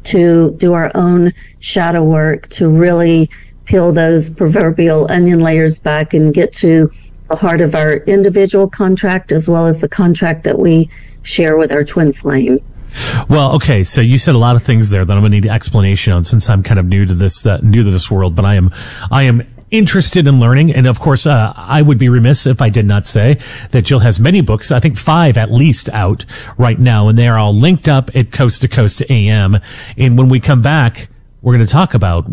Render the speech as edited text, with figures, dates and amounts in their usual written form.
to do our own shadow work to really peel those proverbial onion layers back and get to the heart of our individual contract as well as the contract that we share with our twin flame. Well, okay, so you said a lot of things there that I'm going to need explanation on since I'm kind of new to this world, but I am interested in learning. And of course, I would be remiss if I did not say that Jill has many books, I think 5 at least out right now, and they are all linked up at Coast to Coast AM. And when we come back, we're going to talk about